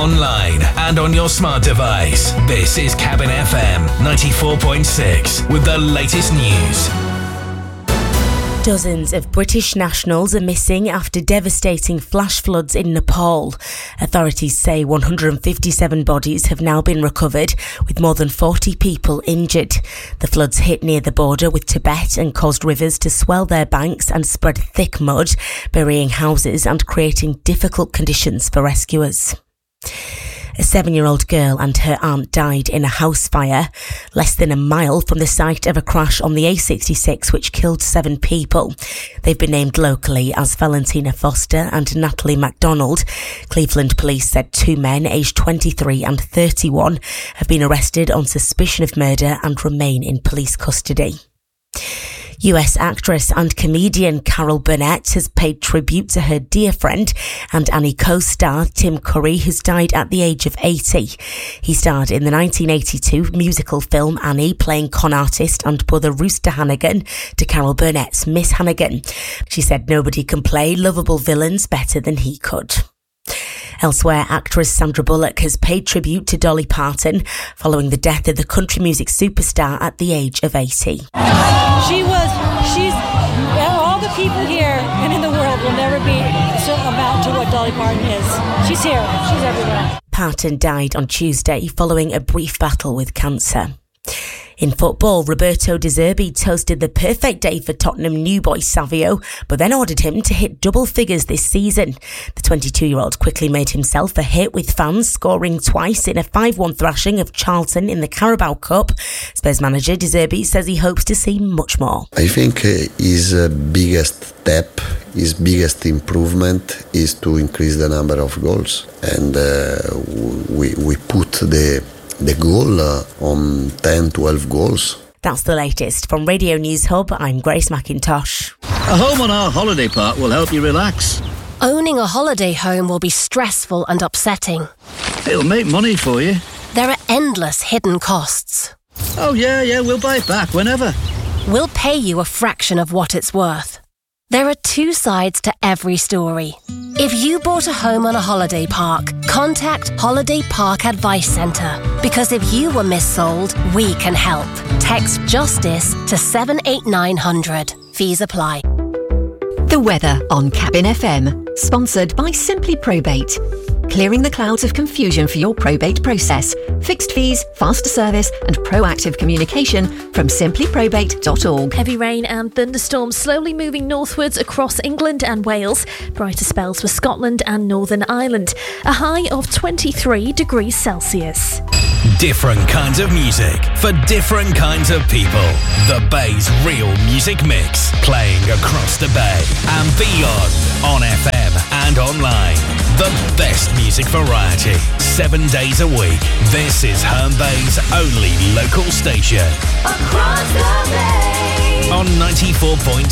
online and on your smart device. This is Cabin FM 94.6 with the latest news. Dozens of British nationals are missing after devastating flash floods in Nepal. Authorities say 157 bodies have now been recovered, with more than 40 people injured. The floods hit near the border with Tibet and caused rivers to swell their banks and spread thick mud, burying houses and creating difficult conditions for rescuers. A 7-year-old girl and her aunt died in a house fire less than a mile from the site of a crash on the A66 which killed 7 people. They've been named locally as Valentina Foster and Natalie MacDonald. Cleveland police said 2 men aged 23 and 31 have been arrested on suspicion of murder and remain in police custody. US actress and comedian Carol Burnett has paid tribute to her dear friend and Annie co-star Tim Curry, who's died at the age of 80. He starred in the 1982 musical film Annie, playing con artist and brother Rooster Hannigan to Carol Burnett's Miss Hannigan. She said nobody can play lovable villains better than he could. Elsewhere, actress Sandra Bullock has paid tribute to Dolly Parton following the death of the country music superstar at the age of 80. She's all the people here and in the world will never be so amount to what Dolly Parton is. She's here. She's everywhere. Parton died on Tuesday following a brief battle with cancer. In football, Roberto De Zerbi toasted the perfect day for Tottenham new boy Savio, but then ordered him to hit double figures this season. The 22-year-old quickly made himself a hit with fans, scoring twice in a 5-1 thrashing of Charlton in the Carabao Cup. Spurs manager De Zerbi says he hopes to see much more. I think his biggest step, his biggest improvement is to increase the number of goals. And we put the goal on 10-12 goals. That's the latest. From Radio News Hub, I'm Grace McIntosh. A home on our holiday park will help you relax. Owning a holiday home will be stressful and upsetting. It'll make money for you. There are endless hidden costs. Oh yeah, we'll buy it back whenever. We'll pay you a fraction of what it's worth. There are 2 sides to every story. If you bought a home on a holiday park, contact Holiday Park Advice Centre. Because if you were missold, we can help. Text JUSTICE to 78900. Fees apply. The weather on Cabin FM, sponsored by Simply Probate. Clearing the clouds of confusion for your probate process. Fixed fees, faster service and proactive communication from simplyprobate.org. Heavy rain and thunderstorms slowly moving northwards across England and Wales. Brighter spells for Scotland and Northern Ireland. A high of 23 degrees Celsius. Different kinds of music for different kinds of people. The Bay's real music mix, playing across the Bay and beyond on FM and online. The best music variety, 7 days a week. This is Herne Bay's only local station. Across the Bay. On 94.6